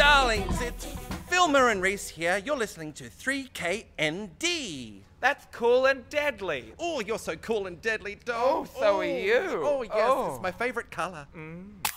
darlings, it's Vilma and Reese here. You're listening to 3KND. That's cool and deadly. Oh, you're so cool and deadly, dog. Oh, so are you. Oh, yes, Oh. it's my favorite colour.